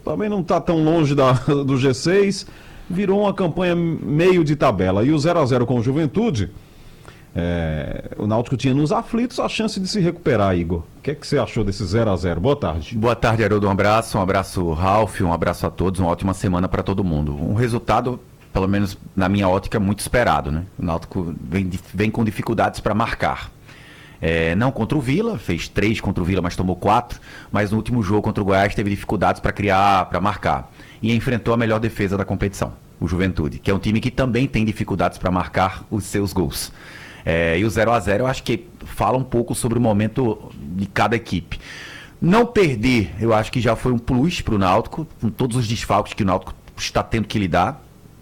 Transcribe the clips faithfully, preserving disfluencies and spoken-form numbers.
também não está tão longe da, do G seis, virou uma campanha meio de tabela. E o zero a zero com o Juventude, é, o Náutico tinha nos aflitos a chance de se recuperar, Igor. O que é que você achou desse zero a zero? Boa tarde. Boa tarde, Haroldo. Um abraço, um abraço, Ralf, um abraço a todos, uma ótima semana para todo mundo. Um resultado, pelo menos na minha ótica, muito esperado, né? O Náutico vem, vem com dificuldades para marcar. É, não contra o Vila, fez três contra o Vila, mas tomou quatro, mas no último jogo contra o Goiás teve dificuldades para criar, para marcar, e enfrentou a melhor defesa da competição, o Juventude, que é um time que também tem dificuldades para marcar os seus gols. É, e o zero a zero eu acho que fala um pouco sobre o momento de cada equipe. Não perder, eu acho que já foi um plus para o Náutico, com todos os desfalques que o Náutico está tendo que lidar.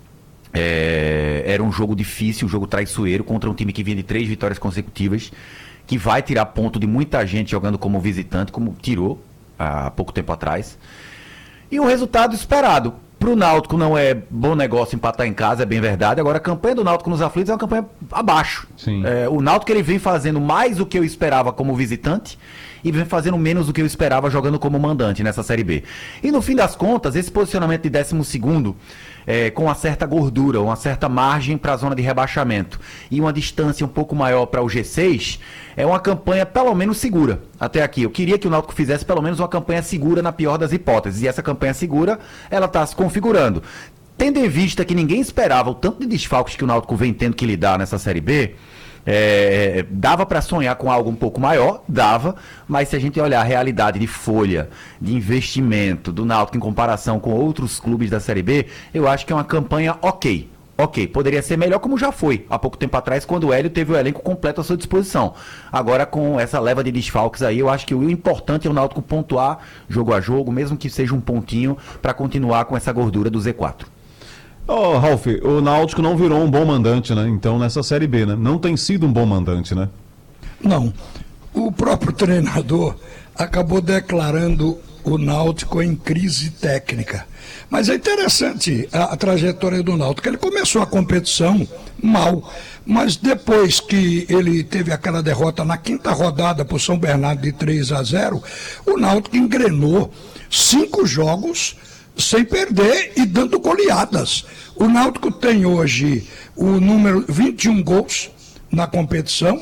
É, era um jogo difícil, um jogo traiçoeiro contra um time que vinha de três vitórias consecutivas, que vai tirar ponto de muita gente jogando como visitante, como tirou há pouco tempo atrás. E o resultado esperado. Para o Náutico não é bom negócio empatar em casa, é bem verdade. Agora a campanha do Náutico nos aflitos é uma campanha abaixo. É, o Náutico ele vem fazendo mais do que eu esperava como visitante e vem fazendo menos do que eu esperava jogando como mandante nessa Série B. E no fim das contas, esse posicionamento de décimo segundo, é, com uma certa gordura, uma certa margem para a zona de rebaixamento e uma distância um pouco maior para o G seis, é uma campanha pelo menos segura até aqui. Eu queria que o Náutico fizesse pelo menos uma campanha segura na pior das hipóteses, e essa campanha segura, ela está se configurando. Tendo em vista que ninguém esperava o tanto de desfalques que o Náutico vem tendo que lidar nessa Série B, É, dava para sonhar com algo um pouco maior, dava, mas se a gente olhar a realidade de folha, de investimento do Náutico em comparação com outros clubes da Série B, eu acho que é uma campanha ok, ok, poderia ser melhor como já foi há pouco tempo atrás, quando o Hélio teve o elenco completo à sua disposição. Agora com essa leva de desfalques aí, eu acho que o importante é o Náutico pontuar jogo a jogo, mesmo que seja um pontinho, para continuar com essa gordura do Z quatro. Ô, oh, Ralf, o Náutico não virou um bom mandante, né? Então, nessa Série B, né? Não tem sido um bom mandante, né? Não. O próprio treinador acabou declarando o Náutico em crise técnica. Mas é interessante a, a trajetória do Náutico. Ele começou a competição mal, mas depois que ele teve aquela derrota na quinta rodada por São Bernardo de três a zero, o Náutico engrenou cinco jogos sem perder e dando goleadas. O Náutico tem hoje o número vinte e um gols na competição,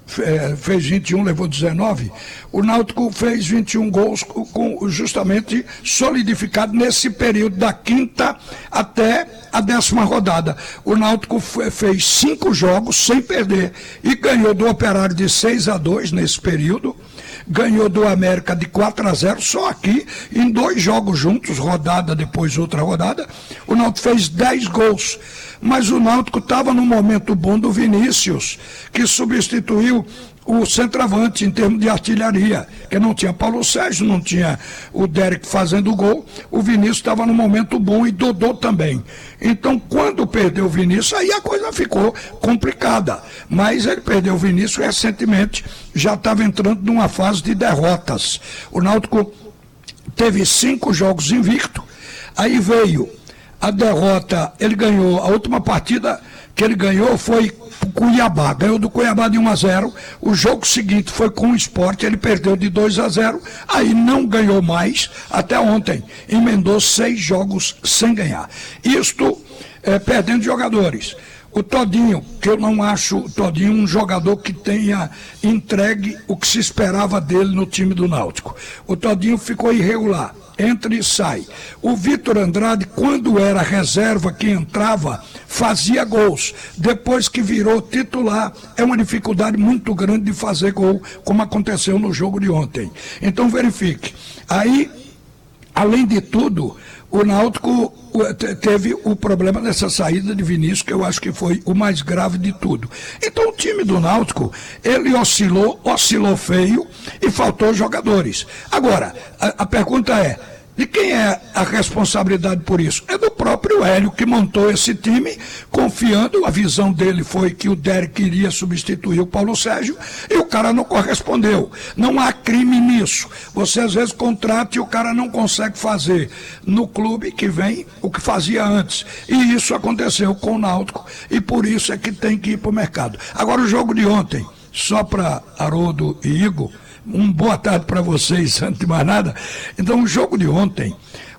fez vinte e um, levou dezenove. O Náutico fez vinte e um gols com, justamente solidificado nesse período da quinta até a décima rodada. O Náutico fez cinco jogos sem perder e ganhou do Operário de seis a dois nesse período. Ganhou do América de quatro a zero, só aqui, em dois jogos juntos, rodada depois outra rodada, o Náutico fez dez gols. Mas o Náutico estava no momento bom do Vinícius, que substituiu o centroavante em termos de artilharia, que não tinha Paulo Sérgio, não tinha o Derek fazendo gol, o Vinícius estava no momento bom e Dodô também. Então, quando perdeu o Vinícius, aí a coisa ficou complicada. Mas ele perdeu o Vinícius recentemente, já estava entrando numa fase de derrotas. O Náutico teve cinco jogos invicto, aí veio a derrota, ele ganhou, a última partida que ele ganhou foi o Cuiabá, ganhou do Cuiabá de um a zero, o jogo seguinte foi com o Sport, ele perdeu de dois a zero, aí não ganhou mais, até ontem, emendou seis jogos sem ganhar. Isto é, perdendo jogadores. O Todinho, que eu não acho o Todinho um jogador que tenha entregue o que se esperava dele no time do Náutico. O Todinho ficou irregular, entra e sai. O Vitor Andrade, quando era reserva que entrava, fazia gols. Depois que virou titular, é uma dificuldade muito grande de fazer gol, como aconteceu no jogo de ontem. Então verifique. Aí, além de tudo, o Náutico teve o problema dessa saída de Vinícius, que eu acho que foi o mais grave de tudo. Então o time do Náutico, ele oscilou, oscilou feio e faltou jogadores. Agora, a, a pergunta é, de quem é a responsabilidade por isso? É do próprio Hélio, que montou esse time, confiando, a visão dele foi que o Derek iria substituir o Paulo Sérgio, e o cara não correspondeu. Não há crime nisso. Você às vezes contrata e o cara não consegue fazer no clube que vem o que fazia antes. E isso aconteceu com o Náutico, e por isso é que tem que ir para o mercado. Agora o jogo de ontem, só para Haroldo e Igor, um boa tarde para vocês, antes de mais nada. Então, o jogo de ontem,